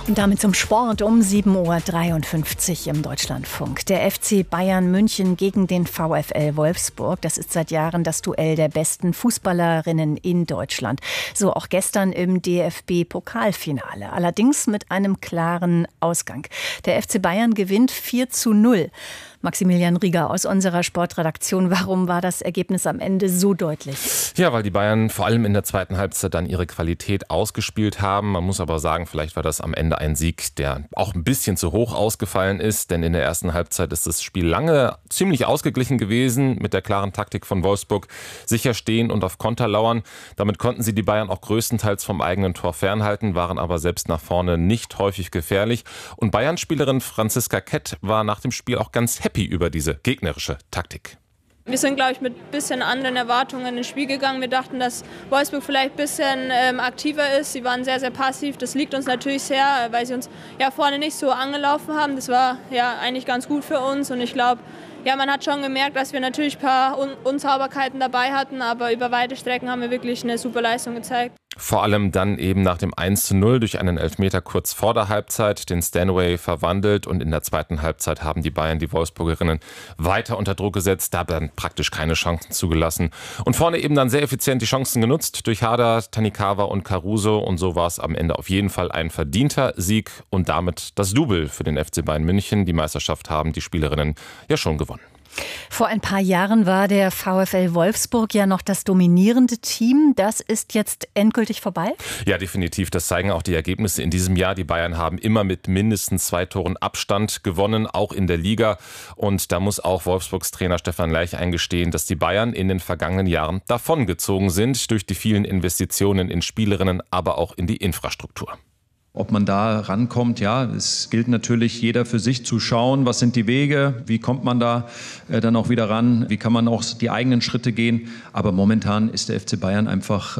Und damit zum Sport um 7:53 Uhr im Deutschlandfunk. Der FC Bayern München gegen den VfL Wolfsburg. Das ist seit Jahren das Duell der besten Fußballerinnen in Deutschland. So auch gestern im DFB-Pokalfinale. Allerdings mit einem klaren Ausgang. Der FC Bayern gewinnt 4:0. Maximilian Rieger aus unserer Sportredaktion. Warum war das Ergebnis am Ende so deutlich? Ja, weil die Bayern vor allem in der zweiten Halbzeit dann ihre Qualität ausgespielt haben. Man muss aber sagen, vielleicht war das am Ende ein Sieg, der auch ein bisschen zu hoch ausgefallen ist. Denn in der ersten Halbzeit ist das Spiel lange ziemlich ausgeglichen gewesen mit der klaren Taktik von Wolfsburg. Sicher stehen und auf Konter lauern. Damit konnten sie die Bayern auch größtenteils vom eigenen Tor fernhalten, waren aber selbst nach vorne nicht häufig gefährlich. Und Bayern-Spielerin Franziska Kett war nach dem Spiel auch ganz happy über diese gegnerische Taktik. Wir sind, glaube ich, mit ein bisschen anderen Erwartungen ins Spiel gegangen. Wir dachten, dass Wolfsburg vielleicht ein bisschen aktiver ist. Sie waren sehr, sehr passiv. Das liegt uns natürlich sehr, weil sie uns vorne nicht so angelaufen haben. Das war eigentlich ganz gut für uns. Und ich glaube, man hat schon gemerkt, dass wir natürlich ein paar Unsauberkeiten dabei hatten. Aber über weite Strecken haben wir wirklich eine super Leistung gezeigt. Vor allem dann eben nach dem 1:0 durch einen Elfmeter kurz vor der Halbzeit, den Stanway verwandelt, und in der zweiten Halbzeit haben die Bayern die Wolfsburgerinnen weiter unter Druck gesetzt, da dann praktisch keine Chancen zugelassen und vorne eben dann sehr effizient die Chancen genutzt durch Hader, Tanikawa und Caruso, und so war es am Ende auf jeden Fall ein verdienter Sieg und damit das Double für den FC Bayern München. Die Meisterschaft haben die Spielerinnen ja schon gewonnen. Vor ein paar Jahren war der VfL Wolfsburg ja noch das dominierende Team. Das ist jetzt endgültig vorbei? Ja, definitiv. Das zeigen auch die Ergebnisse in diesem Jahr. Die Bayern haben immer mit mindestens 2 Toren Abstand gewonnen, auch in der Liga. Und da muss auch Wolfsburgs Trainer Stefan Leich eingestehen, dass die Bayern in den vergangenen Jahren davongezogen sind durch die vielen Investitionen in Spielerinnen, aber auch in die Infrastruktur. Ob man da rankommt, es gilt natürlich, jeder für sich zu schauen, was sind die Wege, wie kommt man da dann auch wieder ran, wie kann man auch die eigenen Schritte gehen. Aber momentan ist der FC Bayern einfach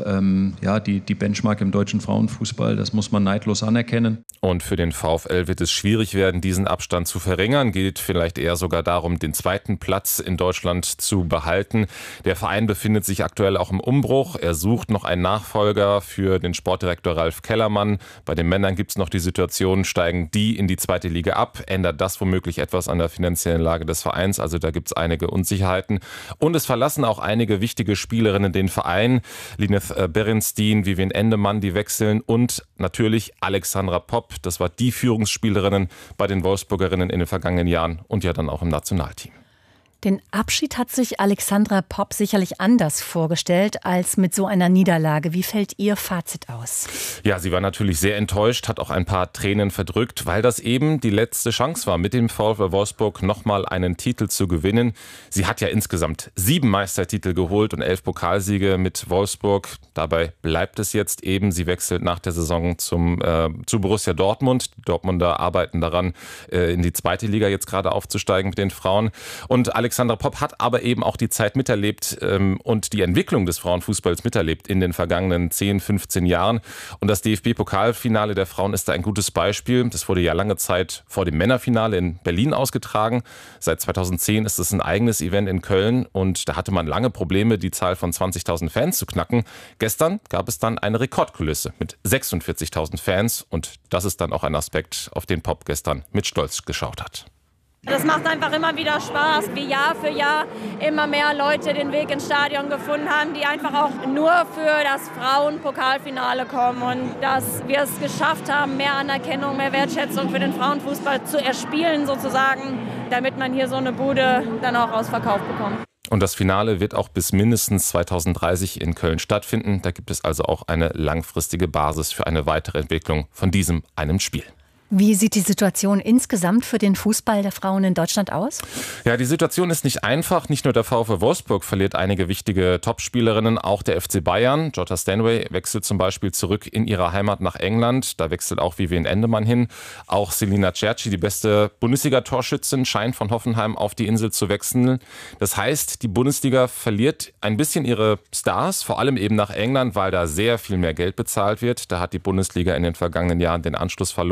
die Benchmark im deutschen Frauenfußball, das muss man neidlos anerkennen. Und für den VfL wird es schwierig werden, diesen Abstand zu verringern. Geht vielleicht eher sogar darum, den zweiten Platz in Deutschland zu behalten. Der Verein befindet sich aktuell auch im Umbruch. Er sucht noch einen Nachfolger für den Sportdirektor Ralf Kellermann. Bei den Männern gibt es noch die Situation, steigen die in die zweite Liga ab? Ändert das womöglich etwas an der finanziellen Lage des Vereins? Also da gibt es einige Unsicherheiten. Und es verlassen auch einige wichtige Spielerinnen den Verein. Lineth Berenstein, Vivien Endemann, die wechseln, und natürlich Alexandra Popp. Das war die Führungsspielerin bei den Wolfsburgerinnen in den vergangenen Jahren und ja dann auch im Nationalteam. Den Abschied hat sich Alexandra Popp sicherlich anders vorgestellt als mit so einer Niederlage. Wie fällt Ihr Fazit aus? Ja, sie war natürlich sehr enttäuscht, hat auch ein paar Tränen verdrückt, weil das eben die letzte Chance war, mit dem VfL Wolfsburg nochmal einen Titel zu gewinnen. Sie hat ja insgesamt 7 Meistertitel geholt und 11 Pokalsiege mit Wolfsburg. Dabei bleibt es jetzt eben. Sie wechselt nach der Saison zu Borussia Dortmund. Die Dortmunder arbeiten daran, in die zweite Liga jetzt gerade aufzusteigen mit den Frauen. Und Alexandra Popp hat aber eben auch die Zeit miterlebt und die Entwicklung des Frauenfußballs miterlebt in den vergangenen 10, 15 Jahren. Und das DFB-Pokalfinale der Frauen ist da ein gutes Beispiel. Das wurde ja lange Zeit vor dem Männerfinale in Berlin ausgetragen. Seit 2010 ist es ein eigenes Event in Köln und da hatte man lange Probleme, die Zahl von 20.000 Fans zu knacken. Gestern gab es dann eine Rekordkulisse mit 46.000 Fans und das ist dann auch ein Aspekt, auf den Popp gestern mit Stolz geschaut hat. Das macht einfach immer wieder Spaß, wie Jahr für Jahr immer mehr Leute den Weg ins Stadion gefunden haben, die einfach auch nur für das Frauenpokalfinale kommen und dass wir es geschafft haben, mehr Anerkennung, mehr Wertschätzung für den Frauenfußball zu erspielen sozusagen, damit man hier so eine Bude dann auch ausverkauft bekommt. Und das Finale wird auch bis mindestens 2030 in Köln stattfinden. Da gibt es also auch eine langfristige Basis für eine weitere Entwicklung von diesem einem Spiel. Wie sieht die Situation insgesamt für den Fußball der Frauen in Deutschland aus? Ja, die Situation ist nicht einfach. Nicht nur der VfL Wolfsburg verliert einige wichtige Topspielerinnen, auch der FC Bayern. Jota Stanway wechselt zum Beispiel zurück in ihre Heimat nach England. Da wechselt auch Vivien Endemann hin. Auch Selina Cerci, die beste Bundesliga-Torschützin, scheint von Hoffenheim auf die Insel zu wechseln. Das heißt, die Bundesliga verliert ein bisschen ihre Stars, vor allem eben nach England, weil da sehr viel mehr Geld bezahlt wird. Da hat die Bundesliga in den vergangenen Jahren den Anschluss verloren.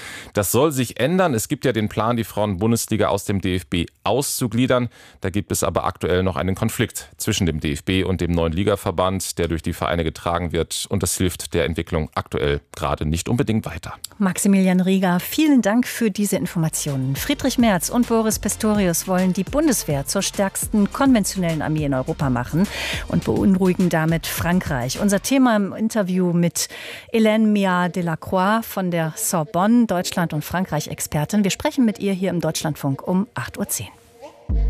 Das soll sich ändern. Es gibt ja den Plan, die Frauen-Bundesliga aus dem DFB auszugliedern. Da gibt es aber aktuell noch einen Konflikt zwischen dem DFB und dem neuen Ligaverband, der durch die Vereine getragen wird. Und das hilft der Entwicklung aktuell gerade nicht unbedingt weiter. Maximilian Rieger, vielen Dank für diese Informationen. Friedrich Merz und Boris Pistorius wollen die Bundeswehr zur stärksten konventionellen Armee in Europa machen und beunruhigen damit Frankreich. Unser Thema im Interview mit Hélène Méat-Delacroix von der Sorbonne, Deutschland- und Frankreich-Expertin. Wir sprechen mit ihr hier im Deutschlandfunk um 8:10 Uhr.